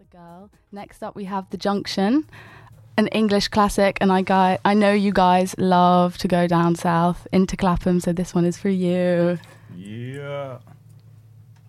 Girl. Next up, we have The Junction, an English classic, and I know you guys love to go down south into Clapham, so this one is for you. Yeah.